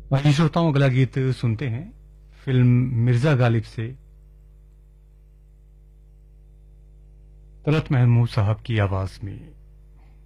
वही श्रोताओं, अगला गीत सुनते हैं फिल्म मिर्जा गालिब से तलत महमूद साहब की आवाज में।